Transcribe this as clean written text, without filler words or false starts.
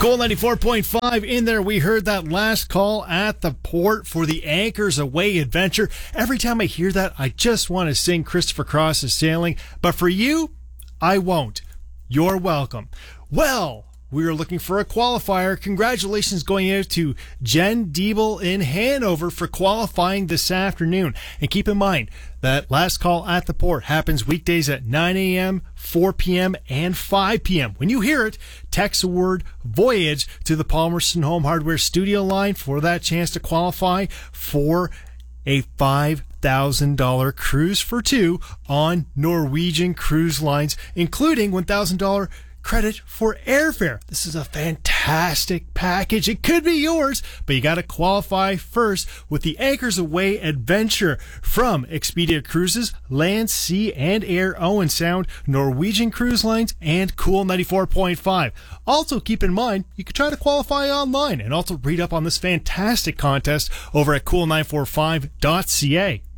Cool 94.5 in there. We heard that last call at the port for the Anchors Away adventure. Every time I hear that, I just want to sing Christopher Cross's Sailing. But for you, I won't. You're welcome. Well, we were looking for a qualifier. Congratulations going out to Jen Diebel in Hanover for qualifying this afternoon. And keep in mind, that last call at the port happens weekdays at 9 a.m., 4 p.m., and 5 p.m. When you hear it, text the word Voyage to the Palmerston Home Hardware studio line for that chance to qualify for a $5,000 cruise for two on Norwegian Cruise Lines, including $1,000 credit for airfare. This is a fantastic package. It could be yours, but you got to qualify first with the Anchors Away adventure from Expedia Cruises, Land, Sea, and Air, Owen Sound, Norwegian Cruise Lines, and Cool 94.5. Also, keep in mind, you can try to qualify online and also read up on this fantastic contest over at cool945.ca.